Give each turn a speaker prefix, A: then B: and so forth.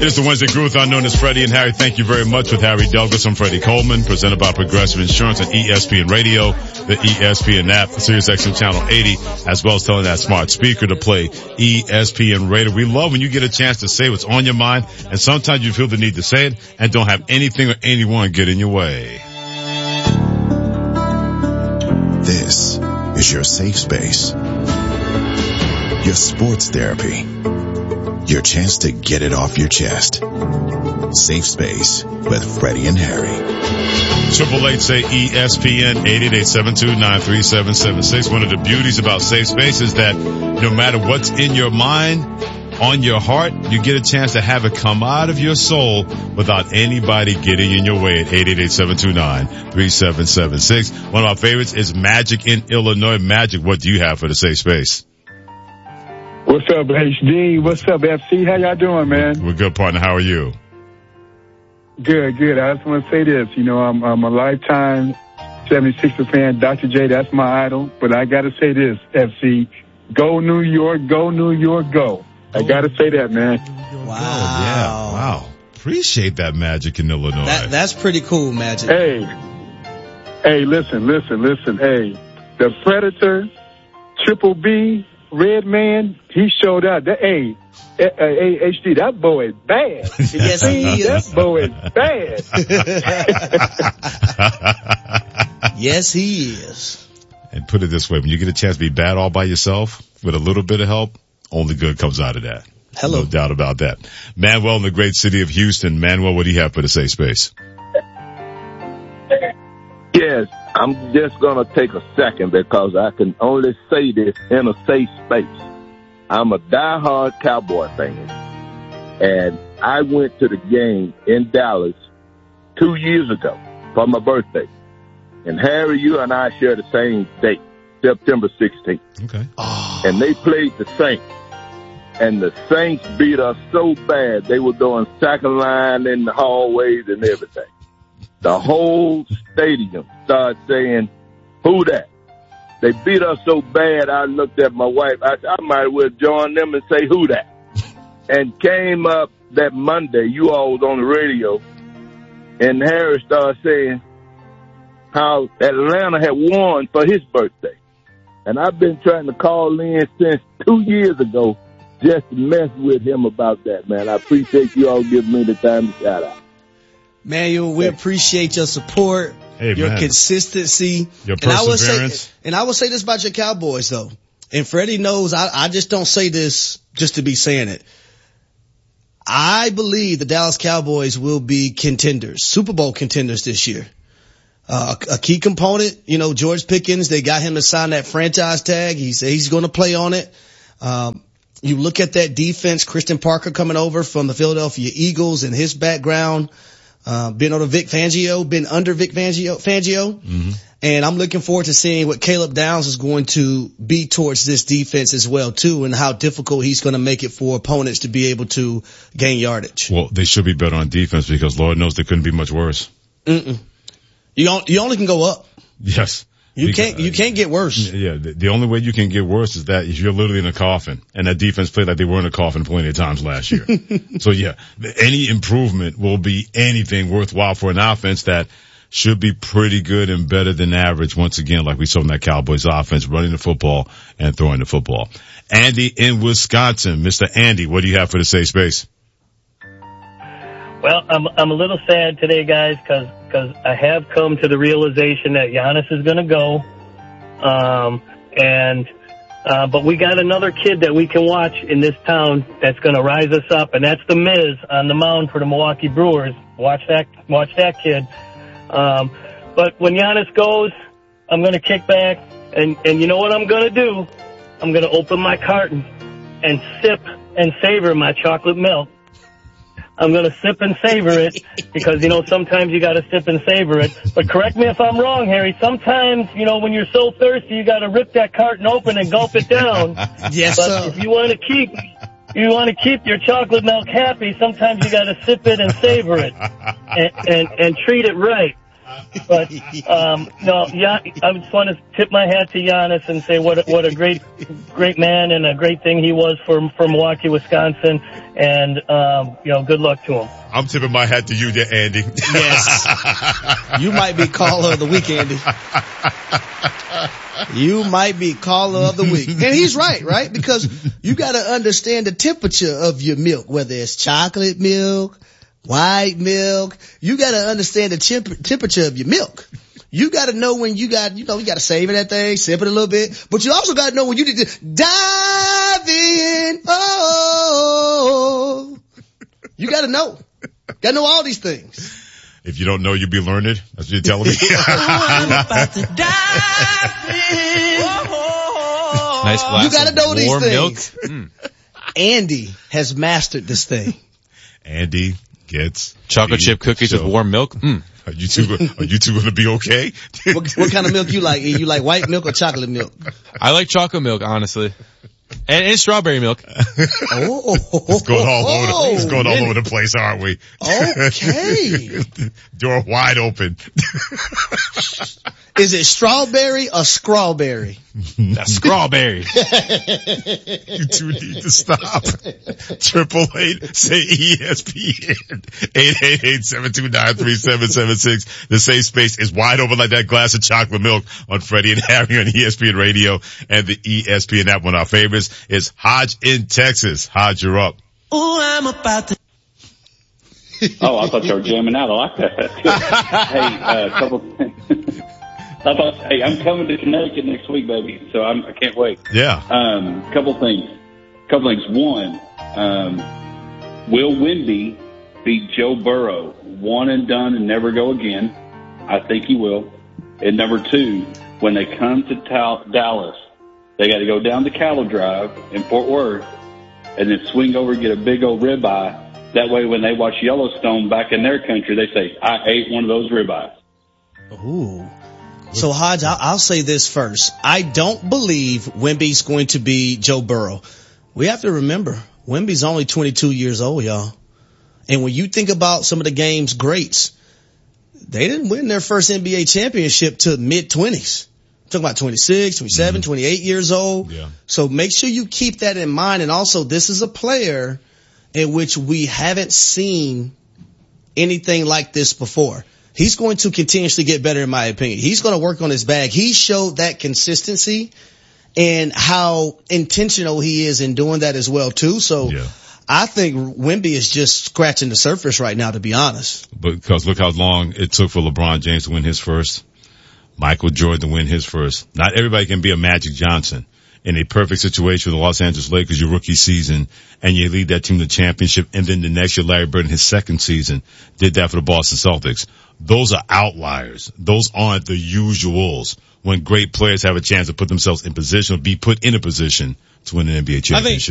A: It is the Wednesday Groove-Thon known as Freddie and Harry. Thank you very much with Harry Douglas. I'm Freddie Coleman, presented by Progressive Insurance on ESPN Radio, the ESPN app, Sirius XM Channel 80, as well as telling that smart speaker to play ESPN Radio. We love when you get a chance to say what's on your mind, and sometimes you feel the need to say it and don't have anything or anyone get in your way.
B: This is your safe space. Your sports therapy. Your chance to get it off your chest. Safe Space with Freddie and Harry.
A: 888 say ESPN 888-729-3776. One of the beauties about Safe Space is that no matter what's in your mind, on your heart, you get a chance to have it come out of your soul without anybody getting in your way at 888-729-3776. One of our favorites is Magic in Illinois. Magic, what do you have for the Safe Space?
C: What's up, HD? What's up, FC? How y'all doing, man?
A: We're good, partner. How are you?
C: Good. I just want to say this. You know, I'm a lifetime 76er fan. Dr. J, that's my idol. But I got to say this, FC. Go New York, go New York, go. I got to say that, man.
D: Wow.
A: Yeah, wow. Appreciate that, Magic in Illinois.
D: That's pretty cool, Magic.
C: Hey, listen. Hey, the Predator, Triple B, Red Man, he showed out. Hey, HD, that boy is bad.
D: Yes, he is.
C: That boy is
D: bad. Yes, he is.
A: And put it this way, when you get a chance to be bad all by yourself with a little bit of help, only good comes out of that.
D: Hello.
A: No doubt about that. Manuel in the great city of Houston. Manuel, what do you have for the Safe Space?
E: Yes, I'm just going to take a second because I can only say this in a safe space. I'm a diehard Cowboy fan, and I went to the game in Dallas 2 years ago for my birthday. And Harry, you and I share the same date, September 16th.
A: Okay.
E: And they played the Saints. And the Saints beat us so bad, they were doing second line in the hallways and everything. The whole stadium started saying, who that? They beat us so bad, I looked at my wife. I said, I might as well join them and say, who that? And came up that Monday, you all was on the radio, and Harry started saying how Atlanta had won for his birthday. And I've been trying to call in since 2 years ago just to mess with him about that, man. I appreciate you all giving me the time to shout out.
D: Manuel, we appreciate your support, your consistency,
A: your perseverance.
D: And I will say this about your Cowboys, though. And Freddie knows I just don't say this just to be saying it. I believe the Dallas Cowboys will be contenders, Super Bowl contenders this year. A key component, you know, George Pickens, they got him to sign that franchise tag. He said he's going to play on it. You look at that defense, Christian Parker coming over from the Philadelphia Eagles and his background. Been under Vic Fangio. Mm-hmm. And I'm looking forward to seeing what Caleb Downs is going to be towards this defense as well, too, and how difficult he's going to make it for opponents to be able to gain yardage.
A: Well, they should be better on defense because Lord knows they couldn't be much worse.
D: You only can go up.
A: Yes.
D: You can't get worse.
A: Yeah, the only way you can get worse is that if you're literally in a coffin, and that defense played like they were in a coffin plenty of times last year. So yeah, any improvement will be anything worthwhile for an offense that should be pretty good and better than average once again, like we saw in that Cowboys offense, running the football and throwing the football. Andy in Wisconsin. Mr. Andy, what do you have for the Safe Space?
F: Well, I'm a little sad today, guys, because I have come to the realization that Giannis is going to go, but we got another kid that we can watch in this town that's going to rise us up, and that's the Miz on the mound for the Milwaukee Brewers. Watch that kid. But when Giannis goes, I'm going to kick back, and you know what I'm going to do? I'm going to open my carton and sip and savor my chocolate milk. I'm going to sip and savor it because, you know, sometimes you got to sip and savor it. But correct me if I'm wrong, Harry. Sometimes, you know, when you're so thirsty, you got to rip that carton open and gulp it down.
D: Yes,
F: but
D: sir.
F: If you want to keep your chocolate milk happy, sometimes you got to sip it and savor it and treat it right. But no, yeah, I just want to tip my hat to Giannis and say what a great man and a great thing he was for Milwaukee, Wisconsin, and good luck to him.
A: I'm tipping my hat to you there, Andy.
D: Yes. You might be caller of the week, Andy. You might be caller of the week. And he's right? Because you got to understand the temperature of your milk, whether it's chocolate milk, white milk. You got to understand the temperature of your milk. You got to know when you got to savor that thing, sip it a little bit, but you also got to know when you need to dive in. Oh, you got to know. Got to know all these things.
A: If you don't know, you'll be learned. That's what you're telling me.
G: I'm about to dive in.
H: Nice glass
D: You got to know
H: of
D: these
H: warm
D: things.
H: milk.
D: Andy has mastered this thing.
A: Andy gets
H: Chocolate chip cookies with warm milk.
A: Are you two going to be okay?
D: What kind of milk you like? You like white milk or chocolate milk?
H: I like chocolate milk, honestly. And strawberry milk.
D: Oh,
A: It's going all over the place, aren't we?
D: Okay.
A: Door wide open.
D: Is it strawberry or scrawberry?
H: That's strawberry.
A: You two need to stop. 888 say ESPN. 888-729-3776. The safe space is wide open like that glass of chocolate milk on Freddie and Harry on ESPN Radio and the ESPN app. One of our favorites is Hodge in Texas. Hodge, you're up.
G: Oh, I'm about to.
I: Oh, I thought you were jamming out. I like that. Hey, couple things. I'm coming to Connecticut next week, baby. So I can't wait.
A: Yeah.
I: Couple things. One, will Wemby beat Joe Burrow one and done and never go again? I think he will. And number two, when they come to Dallas, they got to go down the Cattle Drive in Fort Worth and then swing over and get a big old ribeye. That way, when they watch Yellowstone back in their country, they say, I ate one of those ribeyes.
D: Ooh. So, Hodge, I'll say this first. I don't believe Wemby's going to be Joe Burrow. We have to remember, Wemby's only 22 years old, y'all. And when you think about some of the game's greats, they didn't win their first NBA championship till mid-20s. I'm talking about 26, 27, 28 years old.
A: Yeah.
D: So make sure you keep that in mind. And also, this is a player in which we haven't seen anything like this before. He's going to continuously get better, in my opinion. He's going to work on his bag. He showed that consistency and how intentional he is in doing that as well, too. So yeah. I think Wemby is just scratching the surface right now, to be honest.
A: Because look how long it took for LeBron James to win his first, Michael Jordan to win his first. Not everybody can be a Magic Johnson. In a perfect situation with the Los Angeles Lakers, your rookie season, and you lead that team to the championship, and then the next year, Larry Bird in his second season did that for the Boston Celtics. Those are outliers. Those aren't the usuals when great players have a chance to put themselves in position or be put in a position to win an NBA championship.